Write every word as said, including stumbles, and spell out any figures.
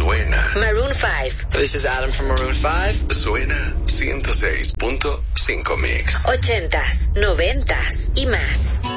Suena. Maroon five. This is Adam from Maroon five. Suena ciento seis punto cinco Mix. Ochentas, noventas y más.